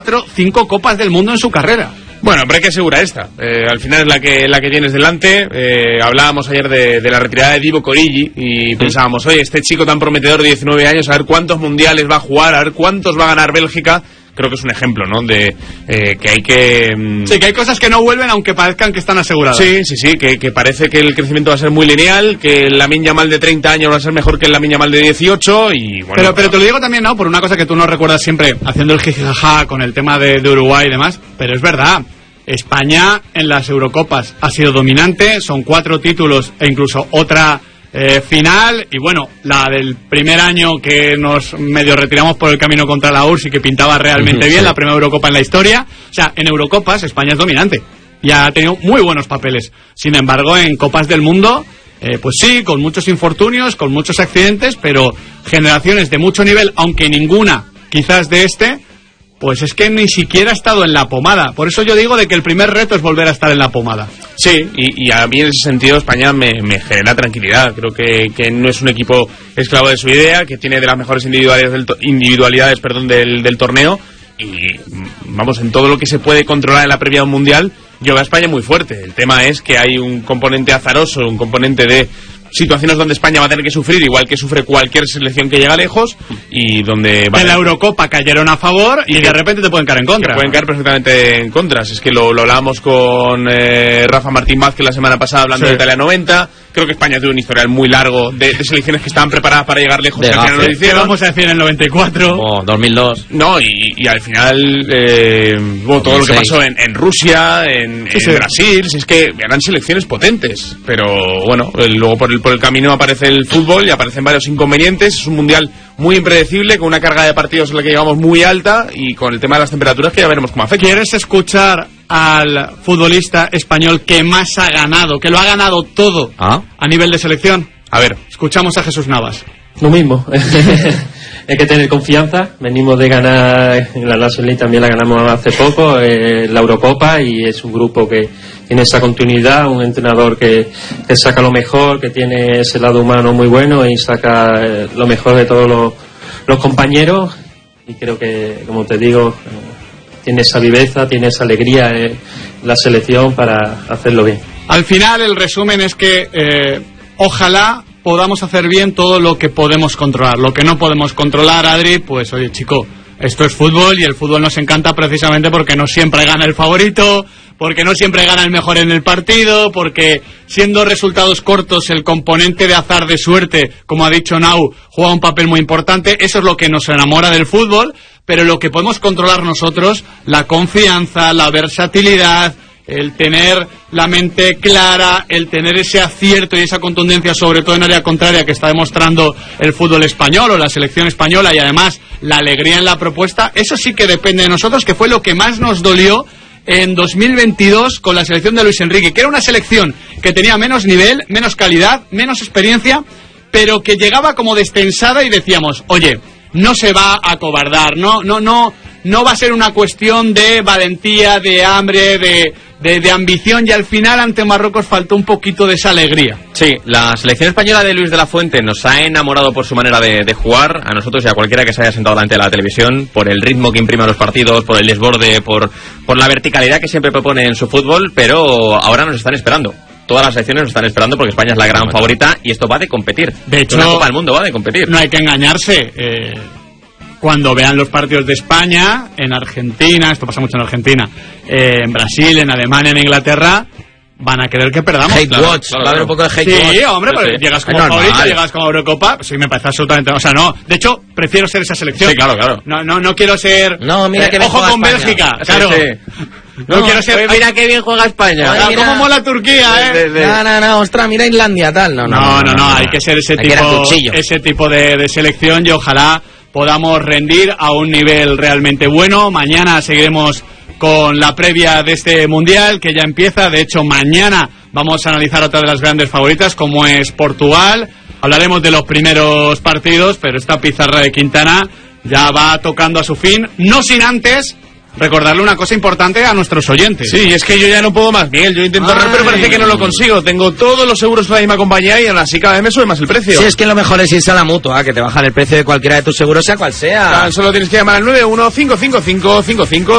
5 Copas del Mundo en su carrera. Bueno, pero hay que asegurar esta. Al final es la que tienes delante. Hablábamos ayer de la retirada de Divock Origi y pensábamos, oye, este chico tan prometedor de 19 años, a ver cuántos mundiales va a jugar, a ver cuántos va a ganar Bélgica. Creo que es un ejemplo, ¿no? De que hay que... Sí, que hay cosas que no vuelven aunque parezcan que están aseguradas. Sí, que parece que el crecimiento va a ser muy lineal, que el Lamine Yamal de 30 años va a ser mejor que el Lamine Yamal de 18 y bueno... Pero te lo digo también, ¿no? Por una cosa que tú no recuerdas siempre, haciendo el jijijaja con el tema de Uruguay y demás, pero es verdad, España en las Eurocopas ha sido dominante, son 4 títulos e incluso otra... final, y bueno, la del primer año que nos medio retiramos por el camino contra la URSS y que pintaba realmente bien, la primera Eurocopa en la historia. O sea, en Eurocopas España es dominante y ha tenido muy buenos papeles. Sin embargo, en Copas del Mundo, pues sí, con muchos infortunios, con muchos accidentes, pero generaciones de mucho nivel, aunque ninguna quizás de pues es que ni siquiera ha estado en la pomada. Por eso yo digo de que el primer reto es volver a estar en la pomada. Sí, y a mí en ese sentido España me genera tranquilidad. Creo que no es un equipo esclavo de su idea, que tiene de las mejores individualidades del torneo. Y vamos, en todo lo que se puede controlar en la previa de un mundial, yo veo a España muy fuerte. El tema es que hay un componente azaroso, un componente de situaciones donde España va a tener que sufrir, igual que sufre cualquier selección que llega lejos, y donde... En la Eurocopa cayeron a favor y de repente te pueden caer en contra. Te pueden caer perfectamente en contra. Es que lo hablábamos con Rafa Martín Vázquez la semana pasada hablando de Italia 90. Creo que España tuvo un historial muy largo de selecciones que estaban preparadas para llegar lejos y al final no lo hicieron. Vamos a decir en el 94. 2002. No, y al final todo lo que pasó en Rusia, en Brasil, si es que eran selecciones potentes. Pero bueno, luego por el camino aparece el fútbol y aparecen varios inconvenientes. Es un mundial muy impredecible, con una carga de partidos en la que llegamos muy alta y con el tema de las temperaturas que ya veremos cómo afecta. ¿Quieres escuchar al futbolista español que más ha ganado, que lo ha ganado todo a nivel de selección? A ver, escuchamos a Jesús Navas. Lo mismo. Hay que tener confianza. Venimos de ganar en la National League, también la ganamos hace poco, la Eurocopa, y es un grupo que tiene esa continuidad, un entrenador que saca lo mejor, que tiene ese lado humano muy bueno y saca lo mejor de todos los compañeros, y creo que, como te digo, tiene esa viveza, tiene esa alegría en la selección para hacerlo bien. Al final el resumen es que ojalá podamos hacer bien todo lo que podemos controlar. Lo que no podemos controlar, Adri, pues oye, chico, esto es fútbol y el fútbol nos encanta precisamente porque no siempre gana el favorito, porque no siempre gana el mejor en el partido, porque siendo resultados cortos el componente de azar, de suerte, como ha dicho Nau, juega un papel muy importante. Eso es lo que nos enamora del fútbol, pero lo que podemos controlar nosotros, la confianza, la versatilidad, el tener la mente clara, el tener ese acierto y esa contundencia, sobre todo en área contraria, que está demostrando el fútbol español o la selección española, y además la alegría en la propuesta, eso sí que depende de nosotros, que fue lo que más nos dolió en 2022 con la selección de Luis Enrique, que era una selección que tenía menos nivel, menos calidad, menos experiencia, pero que llegaba como destensada y decíamos, oye, no se va a acobardar, no va a ser una cuestión de valentía, de hambre, de ambición, y al final ante Marruecos faltó un poquito de esa alegría. Sí, la selección española de Luis de la Fuente nos ha enamorado por su manera de jugar, a nosotros y a cualquiera que se haya sentado delante de la televisión, por el ritmo que imprime a los partidos, por el desborde, por la verticalidad que siempre propone en su fútbol, pero ahora nos están esperando. Todas las selecciones nos están esperando porque España es la gran favorita y esto va de competir. De hecho, una Copa del Mundo va de competir. No hay que engañarse. Cuando vean los partidos de España, en Argentina, esto pasa mucho en Argentina, en Brasil, en Alemania, en Inglaterra, van a querer que perdamos. Hate watch, va a haber un poco de hate watch. Sí, hombre, pero llegas como favorito, llegas como Eurocopa, sí me parece absolutamente... O sea, no, de hecho, prefiero ser esa selección. Sí, claro. No quiero ser... No, mira que ojo con España. Bélgica, claro. Sí. No quiero ser... Mira qué bien juega España. Oye, cómo mola Turquía, No, ostras, mira Islandia, tal. No, hay que ser ese tipo de selección, y ojalá podamos rendir a un nivel realmente bueno. Mañana seguiremos con la previa de este mundial que ya empieza. De hecho, mañana vamos a analizar otra de las grandes favoritas, como es Portugal. Hablaremos de los primeros partidos, pero esta pizarra de Quintana ya va tocando a su fin, no sin antes recordarle una cosa importante a nuestros oyentes. Sí, es que yo ya no puedo más, Miguel. Yo intento ahorrar, pero parece que no lo consigo. Tengo todos los seguros de la misma compañía y aún así cada vez me sube más el precio. Sí, es que lo mejor es irse a la Mutua, que te bajan el precio de cualquiera de tus seguros, sea cual sea. Solo tienes que llamar al 9155555